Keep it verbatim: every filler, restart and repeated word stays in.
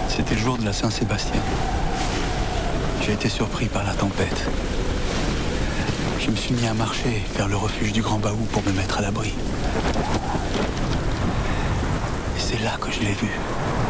C'était le jour de la Saint-Sébastien. J'ai été surpris par la tempête. Je me suis mis à marcher vers le refuge du Grand Bahou pour me mettre à l'abri. Et c'est là que je l'ai vu.